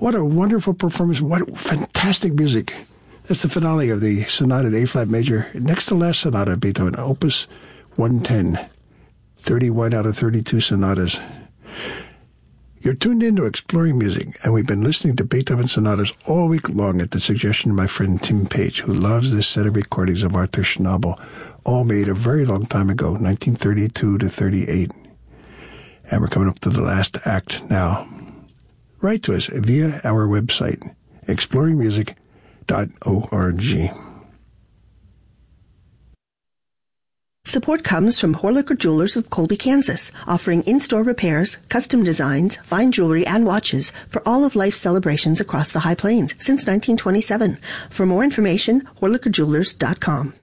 What a wonderful performance. What fantastic music. That's the finale of the Sonata in A-flat major. Next to last sonata, Beethoven, Opus 110. 31 out of 32 sonatas. You're tuned in to Exploring Music, and we've been listening to Beethoven sonatas all week long at the suggestion of my friend Tim Page, who loves this set of recordings of Arthur Schnabel, all made a very long time ago, 1932 to 38. And we're coming up to the last act now. Write to us via our website, exploringmusic.org. Support comes from Horlicker Jewelers of Colby, Kansas, offering in-store repairs, custom designs, fine jewelry, and watches for all of life's celebrations across the High Plains since 1927. For more information, HorlickerJewelers.com.